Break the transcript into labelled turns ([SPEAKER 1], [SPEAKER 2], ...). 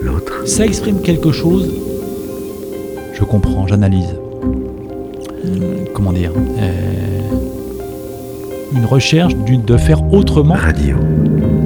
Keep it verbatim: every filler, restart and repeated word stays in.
[SPEAKER 1] l'autre.
[SPEAKER 2] Ça exprime quelque chose. Je comprends, j'analyse. Hum, Comment dire euh, Une recherche d'une- de faire autrement.
[SPEAKER 1] Radio.